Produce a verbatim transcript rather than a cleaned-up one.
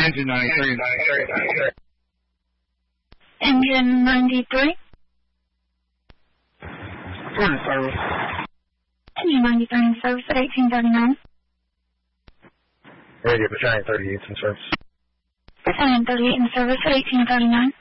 Engine ninety-three. Engine ninety-three. We're in service. Engine ninety-three in service at eighteen thirty-nine. Radio Battalion thirty-eight in service. Battalion thirty-eight in service at eighteen thirty-nine.